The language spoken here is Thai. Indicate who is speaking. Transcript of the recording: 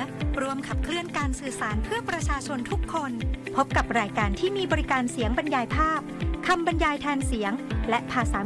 Speaker 1: รวมขับเคลื่อนการสื่อสารเพื่อประชาชนทุกคนพบกับรายการที่มีบริการเสียงบรรยายภาพคำบรรยายแทนเสียงและภาษา